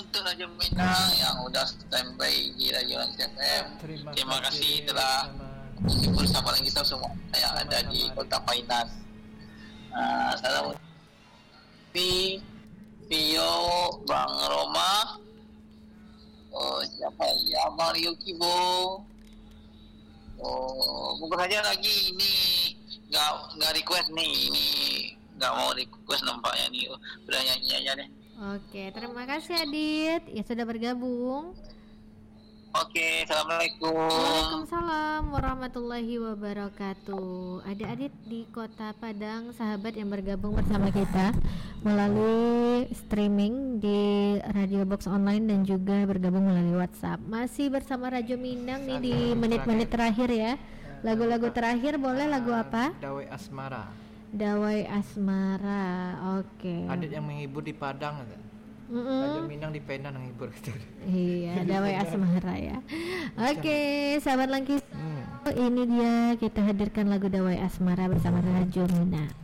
untuk Raja Minang yang udah standby di Radio Langit FM. Terima kasih telah bersama dengan kita semua yang ada di Kota Painan. Salam Pio, Bang Roma, siapa ya, Bang Yukibo. Bukan saja lagi ini nggak request nih, ini nggak mau request nampaknya nih, udah nyanyi aja deh. Oke, terima kasih Adit ya sudah bergabung. Oke, assalamualaikum. Waalaikumsalam warahmatullahi wabarakatuh. Ada Adit di Kota Padang, sahabat yang bergabung bersama kita melalui streaming di Radio Box Online dan juga bergabung melalui WhatsApp. Masih bersama Rajo Minang nih di menit-menit terakhir ya. Lagu-lagu terakhir boleh lagu apa? Dawai Asmara. Dawai Asmara. Oke. Adit yang menghibur di Padang. Rajo Minang di Penang menghibur gitu. Iya, Dawai Asmara ya. Oke, sahabat Langkis. Ini dia kita hadirkan lagu Dawai Asmara bersama Rajo Minang.